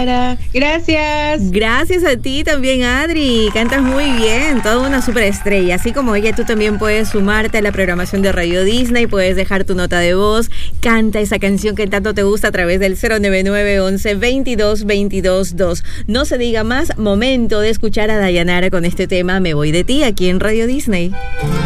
Dayanara. Gracias. Gracias a ti también, Adri. Cantas muy bien, toda una superestrella. Así como ella, tú también puedes sumarte a la programación de Radio Disney, puedes dejar tu nota de voz, canta esa canción que tanto te gusta a través del 099 11 22 22 2. No se diga más, momento de escuchar a Dayanara con este tema Me voy de ti aquí en Radio Disney.